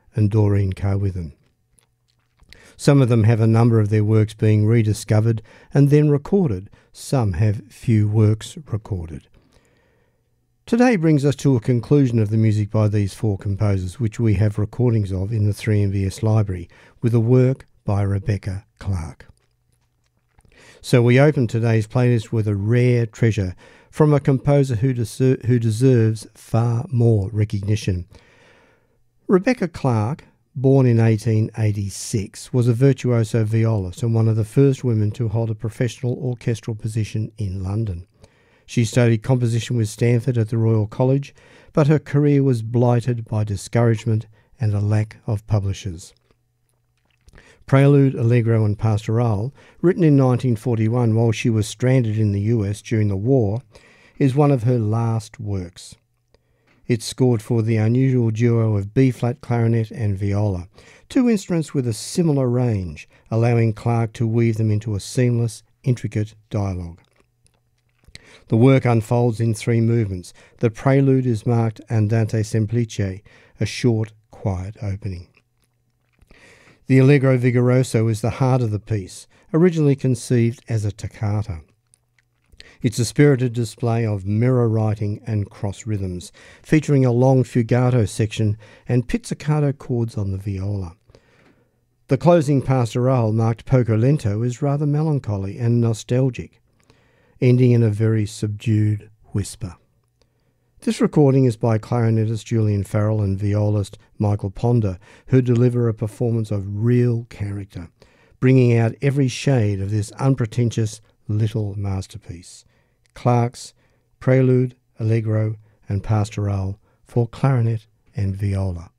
and Doreen Carwithen. Some of them have a number of their works being rediscovered and then recorded. Some have few works recorded. Today brings us to a conclusion of the music by these four composers, which we have recordings of in the 3MBS library, with a work by Rebecca Clark. So we open today's playlist with a rare treasure from a composer who deserves far more recognition. Rebecca Clark, born in 1886, was a virtuoso violist and one of the first women to hold a professional orchestral position in London. She studied composition with Stanford at the Royal College, but her career was blighted by discouragement and a lack of publishers. Prelude, Allegro and Pastoral, written in 1941 while she was stranded in the US during the war, is one of her last works. It's scored for the unusual duo of B-flat clarinet and viola, two instruments with a similar range, allowing Clark to weave them into a seamless, intricate dialogue. The work unfolds in three movements. The prelude is marked Andante semplice, a short, quiet opening. The Allegro vigoroso is the heart of the piece, originally conceived as a toccata. It's a spirited display of mirror writing and cross rhythms, featuring a long fugato section and pizzicato chords on the viola. The closing pastoral, marked poco lento, is rather melancholy and nostalgic, ending in a very subdued whisper. This recording is by clarinetist Julian Farrell and violist Michael Ponder, who deliver a performance of real character, bringing out every shade of this unpretentious little masterpiece. Clark's Prelude, Allegro and Pastoral for clarinet and viola.